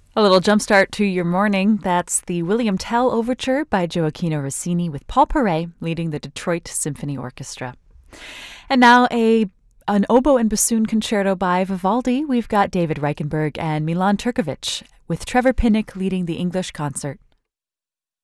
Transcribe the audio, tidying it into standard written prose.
A little jumpstart to your morning. That's the William Tell Overture by Gioacchino Rossini with Paul Paray leading the Detroit Symphony Orchestra. And now an oboe and bassoon concerto by Vivaldi. We've got David Reichenberg and Milan Turkovic with Trevor Pinnock leading the English concert.